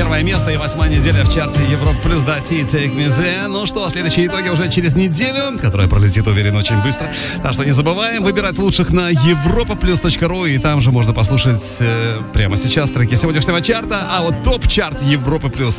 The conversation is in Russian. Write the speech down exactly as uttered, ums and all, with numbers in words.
Первое место и восьмая неделя в чарте Европа плюс Дати Take Me There. Ну что, следующие итоги уже через неделю, которая пролетит, уверен, очень быстро. Так что не забываем выбирать лучших на европа плюс точка ру, и там же можно послушать э, прямо сейчас треки сегодняшнего чарта. А вот топ-чарт Европы плюс